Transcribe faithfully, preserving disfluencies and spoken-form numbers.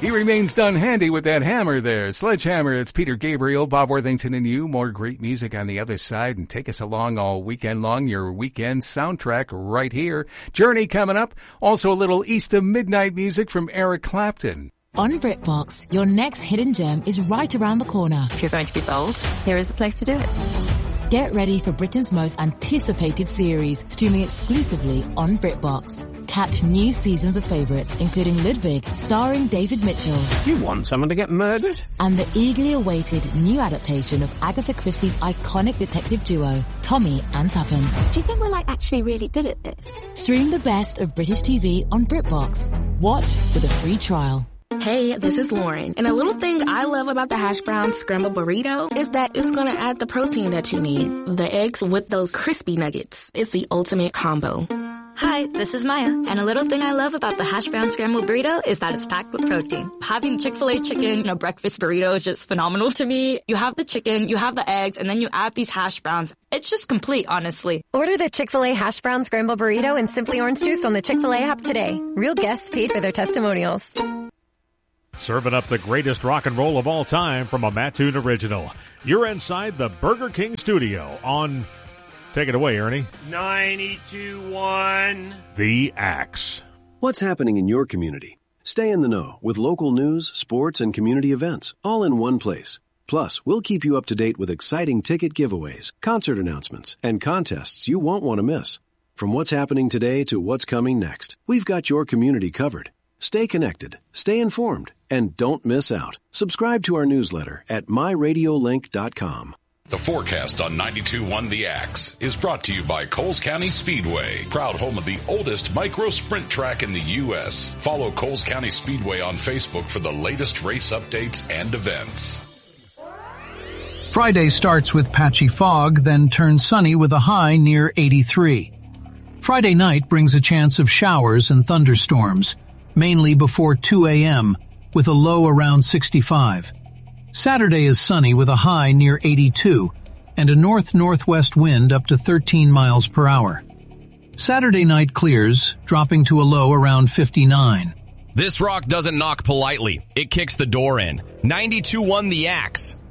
He remains done handy with that hammer there. Sledgehammer, it's Peter Gabriel, Bob Worthington and you. More great music on the other side, and take us along all weekend long. Your weekend soundtrack right here. Journey coming up. Also a little East of Midnight music from Eric Clapton. On BritBox, your next hidden gem is right around the corner. If you're going to be bold, here is the place to do it. Get ready for Britain's most anticipated series, streaming exclusively on BritBox. Catch new seasons of favourites, including Ludwig, starring David Mitchell. You want someone to get murdered? And the eagerly awaited new adaptation of Agatha Christie's iconic detective duo, Tommy and Tuppence. Do you think we're like actually really good at this? Stream the best of British T V on BritBox. Watch with a free trial. Hey, this is Lauren, and a little thing I love about the hash brown scrambled burrito is that it's gonna add the protein that you need. The eggs with those crispy nuggets. It's the ultimate combo. Hi, this is Maya, and a little thing I love about the hash brown scrambled burrito is that it's packed with protein. Having Chick-fil-A chicken in a breakfast burrito is just phenomenal to me. You have the chicken, you have the eggs, and then you add these hash browns. It's just complete, honestly. Order the Chick-fil-A hash brown scrambled burrito and Simply Orange Juice on the Chick-fil-A app today. Real guests paid for their testimonials. Serving up the greatest rock and roll of all time from a Mattoon original. You're inside the Burger King studio on... Take it away, Ernie. ninety-two point one The Axe. What's happening in your community? Stay in the know with local news, sports, and community events, all in one place. Plus, we'll keep you up to date with exciting ticket giveaways, concert announcements, and contests you won't want to miss. From what's happening today to what's coming next, we've got your community covered. Stay connected, stay informed, and don't miss out. Subscribe to our newsletter at my radio link dot com. The forecast on ninety-two point one The Axe is brought to you by Coles County Speedway, proud home of the oldest micro sprint track in the U S Follow Coles County Speedway on Facebook for the latest race updates and events. Friday starts with patchy fog, then turns sunny with a high near eighty-three. Friday night brings a chance of showers and thunderstorms, mainly before two a.m., with a low around sixty-five. Saturday is sunny with a high near eighty-two and a north-northwest wind up to thirteen miles per hour. Saturday night clears, dropping to a low around fifty-nine. This rock doesn't knock politely. It kicks the door in. ninety-two point one The Axe.